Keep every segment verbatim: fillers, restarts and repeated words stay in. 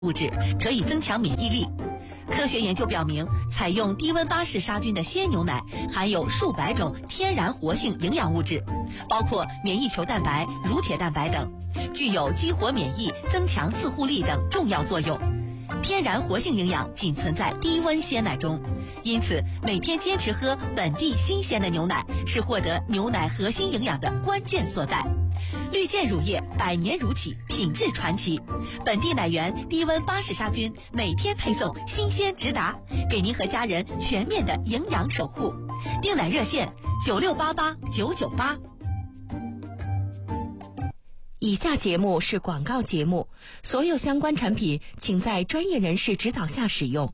物质可以增强免疫力。科学研究表明，采用低温巴氏杀菌的鲜牛奶含有数百种天然活性营养物质，包括免疫球蛋白、乳铁蛋白等，具有激活免疫、增强自护力等重要作用。天然活性营养仅存在低温鲜奶中，因此每天坚持喝本地新鲜的牛奶是获得牛奶核心营养的关键所在。绿箭乳业百年如企，品质传奇，本地奶源低温巴氏杀菌，每天配送，新鲜直达，给您和家人全面的营养守护。订奶热线九六八八九九八。 以下节目是广告节目，所有相关产品请在专业人士指导下使用。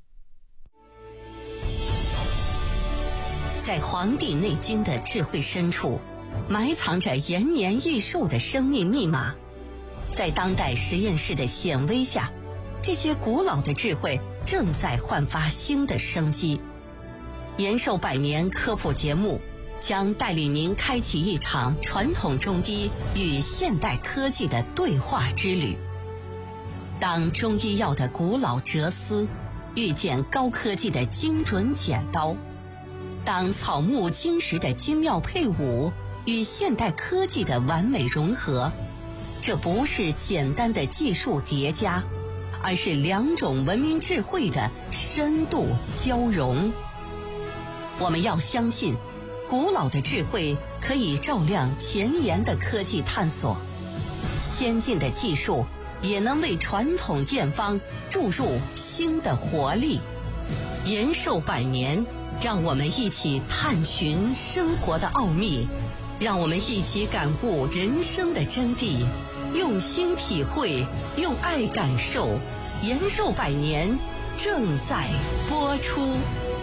在《黄帝内经》的智慧深处，埋藏着延年益寿的生命密码。在当代实验室的显微下，这些古老的智慧正在焕发新的生机。延寿百年科普节目将带领您开启一场传统中医与现代科技的对话之旅。当中医药的古老哲思遇见高科技的精准剪刀，当草木金石的精妙配伍与现代科技的完美融合，这不是简单的技术叠加，而是两种文明智慧的深度交融。我们要相信，古老的智慧可以照亮前沿的科技探索，先进的技术也能为传统验方注入新的活力。延寿百年，让我们一起探寻生活的奥秘，让我们一起感悟人生的真谛，用心体会，用爱感受。延寿百年正在播出。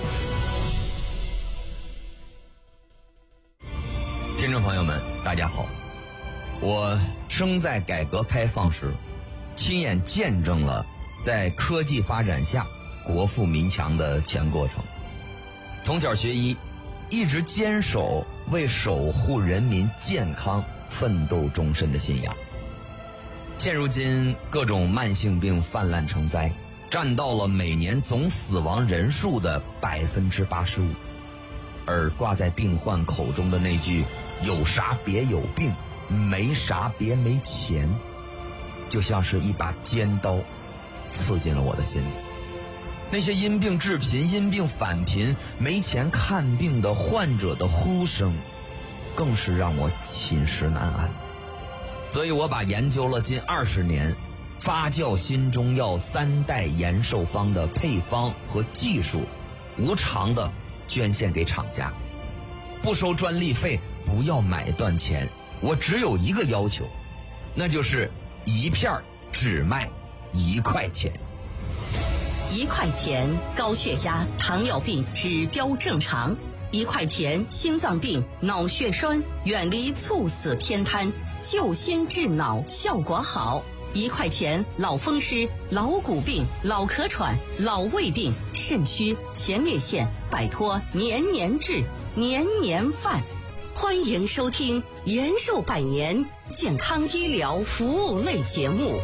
听众朋友们，大家好，我生在改革开放时，亲眼见证了在科技发展下国富民强的全过程。从小学医，一直坚守为守护人民健康奋斗终身的信仰。现如今各种慢性病泛滥成灾，占到了每年总死亡人数的百分之八十五，而挂在病患口中的那句有啥别有病，没啥别没钱，就像是一把尖刀刺进了我的心里。那些因病致贫、因病返贫、没钱看病的患者的呼声，更是让我寝食难安。所以我把研究了近二十年发酵新中药三代延寿方的配方和技术，无偿的捐献给厂家，不收专利费，不要买断钱。我只有一个要求，那就是一片只卖一块钱。 一块钱高血压、糖尿病指标正常，一块钱心脏病、脑血栓远离猝死偏瘫，救心治脑效果好。一块钱老风湿、老骨病、老咳喘、老胃病、肾虚、前列腺，摆脱年年治、年年犯。欢迎收听延寿百年健康医疗服务类节目。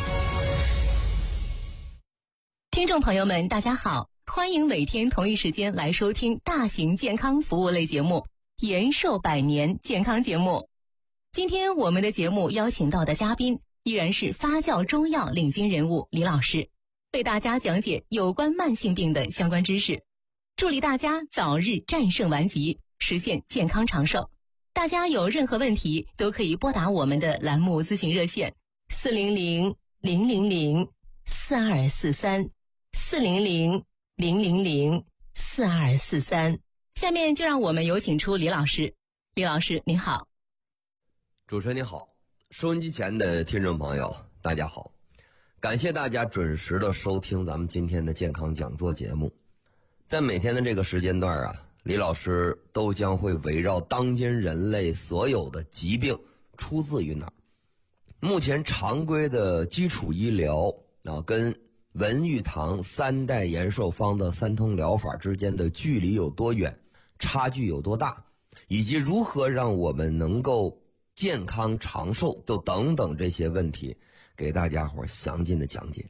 听众朋友们，大家好，欢迎每天同一时间来收听大型健康服务类节目延寿百年健康节目。今天我们的节目邀请到的嘉宾依然是发酵中药领军人物李老师，为大家讲解有关慢性病的相关知识，助力大家早日战胜顽疾，实现健康长寿。大家有任何问题都可以拨打我们的栏目咨询热线四零零零零零四二四三四零零零零零四二四三。下面就让我们有请出李老师。李老师您好。 主持人你好，收音机前的听众朋友大家好，感谢大家准时的收听咱们今天的健康讲座节目。在每天的这个时间段啊，李老师都将会围绕当今人类所有的疾病出自于哪儿，目前常规的基础医疗啊跟文玉堂三代延寿方的三通疗法之间的距离有多远，差距有多大，以及如何让我们能够健康长寿，就等等这些问题给大家伙详尽的讲解。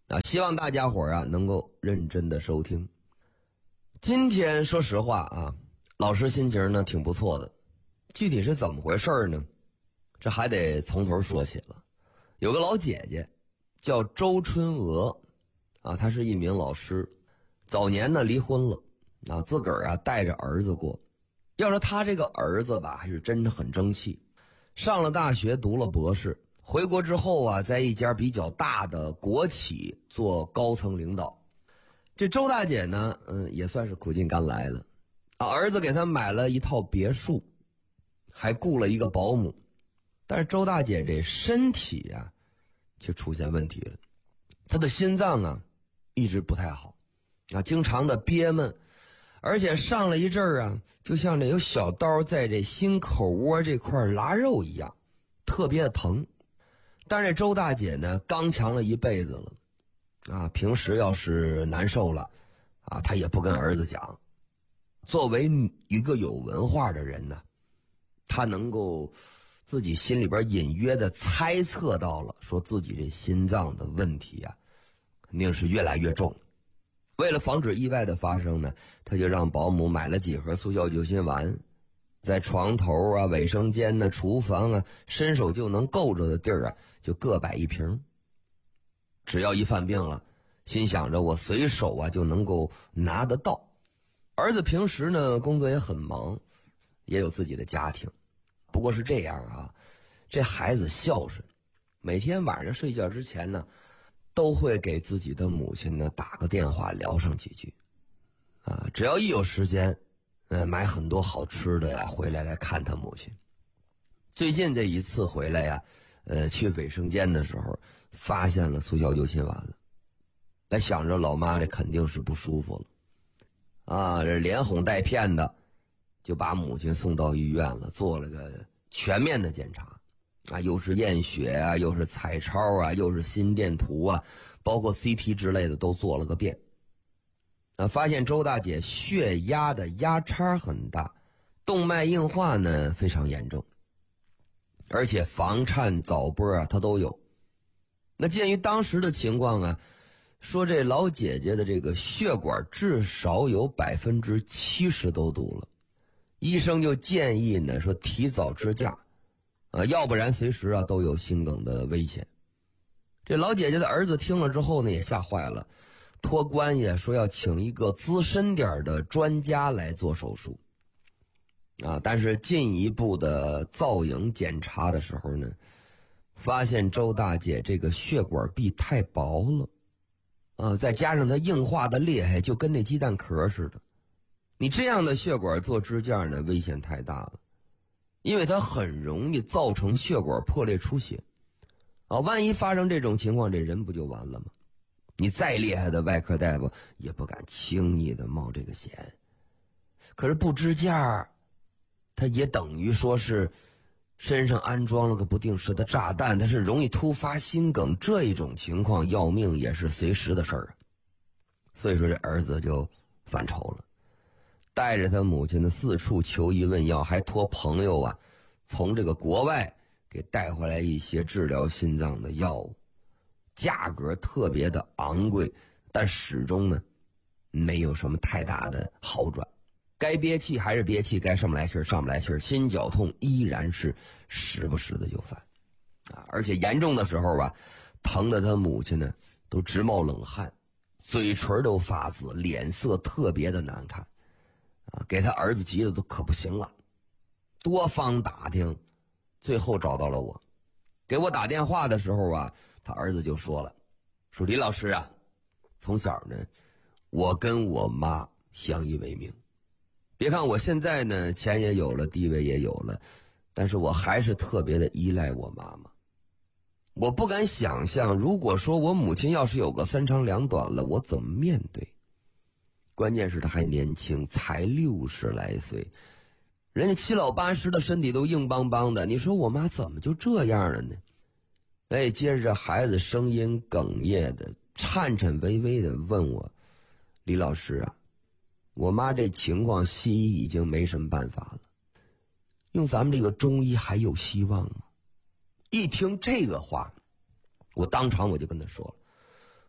啊，希望大家伙儿啊能够认真的收听。今天说实话啊，老师心情呢挺不错的，具体是怎么回事呢？这还得从头说起了。有个老姐姐叫周春娥啊，她是一名老师，早年呢离婚了啊，自个儿啊带着儿子过。要说她这个儿子吧，还是真的很争气，上了大学读了博士，回国之后啊，在一家比较大的国企做高层领导。这周大姐呢，嗯，也算是苦尽甘来了啊，儿子给她买了一套别墅，还雇了一个保姆。但是周大姐这身体啊却出现问题了，她的心脏啊一直不太好啊，经常的憋闷，而且上了一阵儿啊，就像这有小刀在这心口窝这块拉肉一样，特别的疼。但是周大姐呢刚强了一辈子了啊，平时要是难受了啊，她也不跟儿子讲。作为一个有文化的人呢，她能够自己心里边隐约的猜测到了，说自己这心脏的问题啊肯定是越来越重。为了防止意外的发生呢，他就让保姆买了几盒速效救心丸，在床头啊、卫生间呢、厨房啊，伸手就能够着的地儿啊，就各摆一瓶。只要一犯病了，心想着我随手啊就能够拿得到。儿子平时呢工作也很忙，也有自己的家庭。不过是这样啊，这孩子孝顺，每天晚上睡觉之前呢，都会给自己的母亲呢打个电话聊上几句，啊，只要一有时间，呃，买很多好吃的呀，回来来看他母亲。最近这一次回来呀，呃，去卫生间的时候，发现了速效救心丸了，他想着老妈这肯定是不舒服了，啊，这连哄带骗的。就把母亲送到医院了，做了个全面的检查，啊，又是验血啊，又是彩超啊，又是心电图啊，包括 C T 之类的都做了个遍。啊，发现周大姐血压的压差很大，动脉硬化呢非常严重，而且房颤早搏啊她都有。那鉴于当时的情况啊，说这老姐姐的这个血管至少有百分之七十都堵了。医生就建议呢，说提早支架，啊，要不然随时啊都有心梗的危险。这老姐姐的儿子听了之后呢，也吓坏了，托关系说要请一个资深点的专家来做手术，啊，但是进一步的造影检查的时候呢，发现周大姐这个血管壁太薄了，啊，再加上它硬化的厉害，就跟那鸡蛋壳似的。你这样的血管做支架呢，危险太大了，因为它很容易造成血管破裂出血，啊，万一发生这种情况，这人不就完了吗？你再厉害的外科大夫也不敢轻易的冒这个险。可是不支架，它也等于说是身上安装了个不定时的炸弹，它是容易突发心梗，这一种情况要命也是随时的事儿啊。所以说这儿子就犯愁了。带着他母亲的四处求医问药，还托朋友啊从这个国外给带回来一些治疗心脏的药物，价格特别的昂贵，但始终呢没有什么太大的好转。该憋气还是憋气，该上不来气儿上不来气儿，心绞痛依然是时不时的就犯啊，而且严重的时候啊，疼得他母亲呢都直冒冷汗，嘴唇都发紫，脸色特别的难看。啊，给他儿子急的都可不行了，多方打听，最后找到了我。给我打电话的时候啊，他儿子就说了，说李老师啊，从小呢，我跟我妈相依为命。别看我现在呢，钱也有了，地位也有了，但是我还是特别的依赖我妈妈。我不敢想象，如果说我母亲要是有个三长两短了，我怎么面对？关键是他还年轻，才六十来岁，人家七老八十的身体都硬邦邦的，你说我妈怎么就这样了呢？哎，接着孩子声音哽咽的、颤颤巍巍的问我，李老师啊，我妈这情况西医已经没什么办法了，用咱们这个中医还有希望吗？一听这个话，我当场我就跟他说了，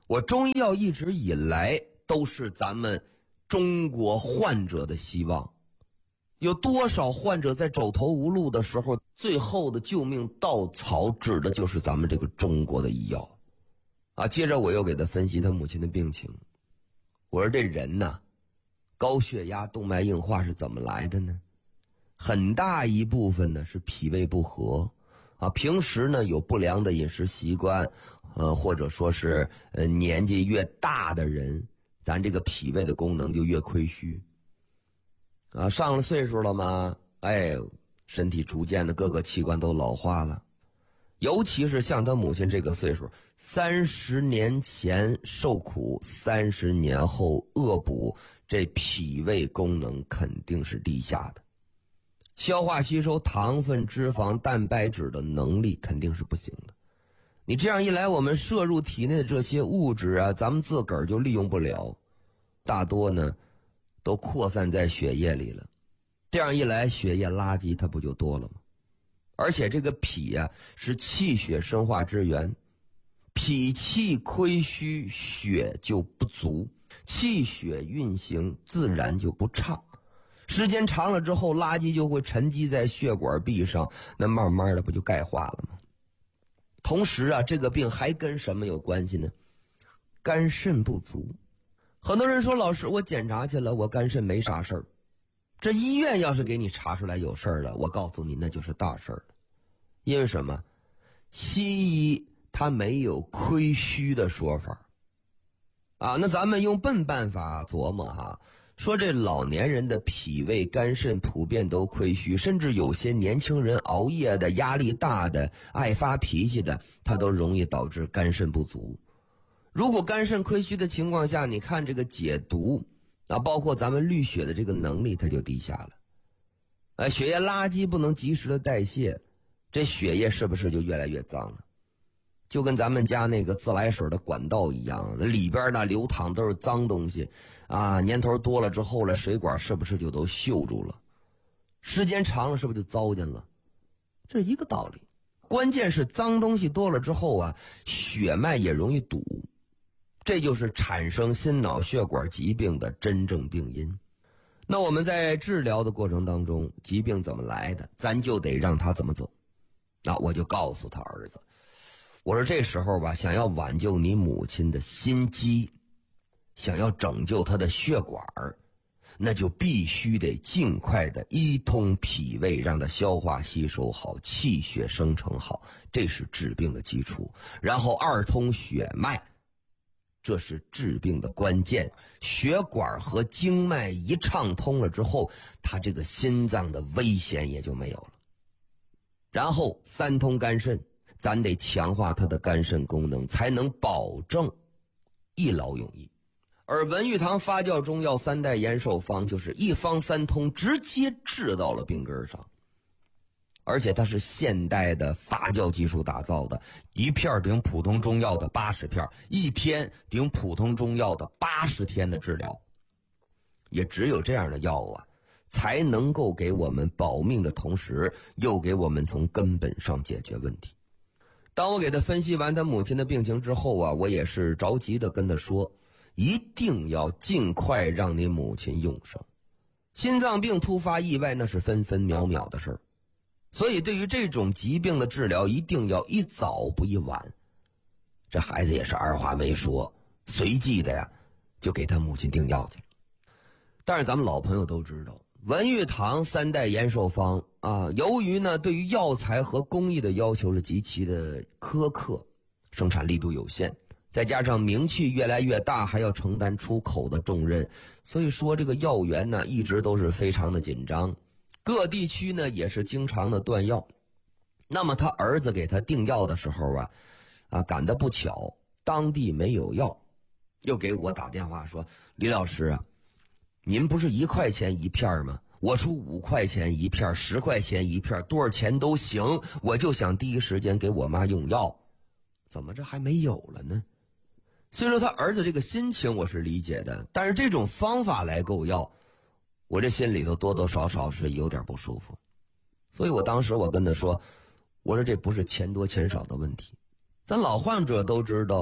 我中医药一直以来都是咱们中国患者的希望。有多少患者在走投无路的时候，最后的救命稻草指的就是咱们这个中国的医药啊。接着我又给他分析他母亲的病情，我说这人呢，高血压动脉硬化是怎么来的呢？很大一部分呢是脾胃不和啊，平时呢有不良的饮食习惯，呃或者说是呃年纪越大的人，咱这个脾胃的功能就越亏虚啊，上了岁数了嘛，哎，身体逐渐的各个器官都老化了，尤其是像他母亲这个岁数，三十年前受苦，三十年后恶补，这脾胃功能肯定是低下的，消化吸收糖分、脂肪、蛋白质的能力肯定是不行的。你这样一来，我们摄入体内的这些物质啊，咱们自个儿就利用不了，大多呢都扩散在血液里了，这样一来血液垃圾它不就多了吗？而且这个脾啊是气血生化之源，脾气亏虚，血就不足，气血运行自然就不畅，时间长了之后，垃圾就会沉积在血管壁上，那慢慢的不就钙化了吗？同时啊，这个病还跟什么有关系呢？肝肾不足。很多人说，老师，我检查去了，我肝肾没啥事儿。这医院要是给你查出来有事儿了，我告诉你，那就是大事儿了。因为什么？西医它没有亏虚的说法啊，那咱们用笨办法琢磨哈，说这老年人的脾胃肝肾普遍都亏虚，甚至有些年轻人熬夜的、压力大的、爱发脾气的，它都容易导致肝肾不足。如果肝肾亏虚的情况下，你看这个解毒啊，包括咱们滤血的这个能力它就低下了，呃，血液垃圾不能及时的代谢，这血液是不是就越来越脏了？就跟咱们家那个自来水的管道一样，里边呢流淌都是脏东西啊，年头多了之后了，水管是不是就都锈住了？时间长了是不是就糟践了？这是一个道理。关键是脏东西多了之后啊，血脉也容易堵，这就是产生心脑血管疾病的真正病因。那我们在治疗的过程当中，疾病怎么来的，咱就得让他怎么走。那我就告诉他儿子，我说这时候吧，想要挽救你母亲的心肌，想要拯救她的血管，那就必须得尽快的一通脾胃，让它消化吸收好，气血生成好，这是治病的基础。然后二通血脉，这是治病的关键。血管和经脉一畅通了之后，他这个心脏的危险也就没有了。然后三通肝肾，咱得强化他的肝肾功能，才能保证一劳永逸。而文玉堂发酵中药三代延寿方就是一方三通，直接治到了病根上。而且它是现代的发酵技术打造的，一片顶普通中药的八十片，一天顶普通中药的八十天的治疗。也只有这样的药啊，才能够给我们保命的同时，又给我们从根本上解决问题。当我给他分析完他母亲的病情之后啊，我也是着急的跟他说，一定要尽快让你母亲用上。心脏病突发意外那是分分秒秒的事儿，所以对于这种疾病的治疗一定要一早不一晚。这孩子也是二话没说，随即的呀就给他母亲订药去了。但是咱们老朋友都知道，文玉堂三代延寿方啊，由于呢对于药材和工艺的要求是极其的苛刻，生产力度有限，再加上名气越来越大，还要承担出口的重任，所以说这个药源呢一直都是非常的紧张，各地区呢也是经常的断药。那么他儿子给他订药的时候啊啊赶得不巧，当地没有药，又给我打电话说，李老师啊，您不是一块钱一片吗？我出五块钱一片，十块钱一片，多少钱都行，我就想第一时间给我妈用药，怎么这还没有了呢？虽说他儿子这个心情我是理解的，但是这种方法来购药，我这心里头多多少少是有点不舒服。所以我当时我跟他说，我说这不是钱多钱少的问题，咱老患者都知道，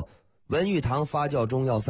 文玉堂发酵中药